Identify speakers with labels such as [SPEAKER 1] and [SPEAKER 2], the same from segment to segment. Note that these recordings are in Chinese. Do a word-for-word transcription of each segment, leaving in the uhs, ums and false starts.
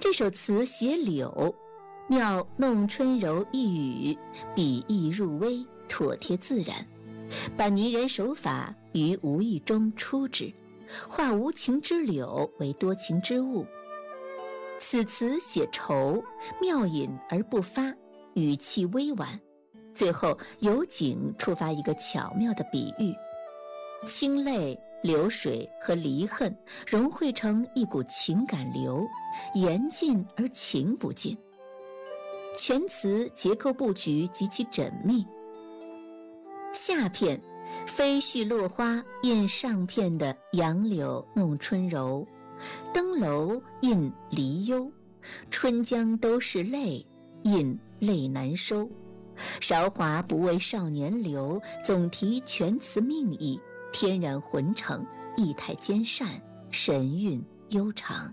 [SPEAKER 1] 这首词写柳，妙弄春柔一语，笔意入微，妥帖自然，把拟人手法于无意中出之，化无情之柳为多情之物。此词写愁，妙隐而不发，语气微婉，最后由景触发一个巧妙的比喻，清泪、流水和离恨融汇成一股情感流，言尽而情不尽。全词结构布局极其缜密。下片飞絮落花印上片的杨柳弄春柔，登楼印离忧，春江都是泪印泪难收。韶华不为少年留，总题全词命意，天然浑成，意态兼善，神韵悠长。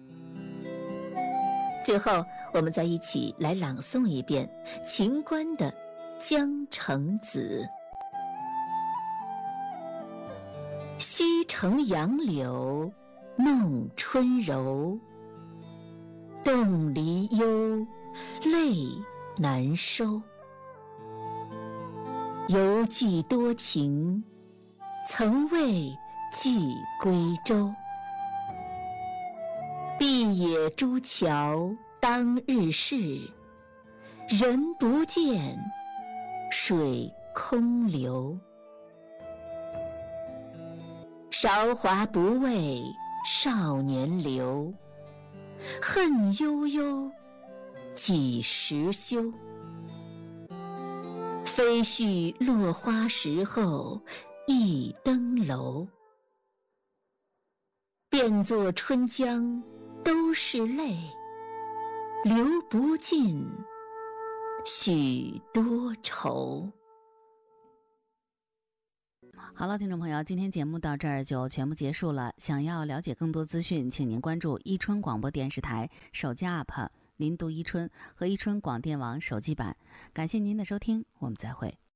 [SPEAKER 1] 最后我们再一起来朗诵一遍秦观的《江城子》。西城杨柳弄春柔，动离忧，泪难收。犹记多情，曾为寄归舟。碧野朱桥当日事，人不见，水空流。韶华不为少年留，恨悠悠，几时休？飞絮落花时候，一登楼。变作春江都是泪，流不尽，许多愁。
[SPEAKER 2] 好了，听众朋友，今天节目到这儿就全部结束了。想要了解更多资讯，请您关注伊春广播电视台手机 A P P 林读伊春和伊春广电网手机版。感谢您的收听，我们再会。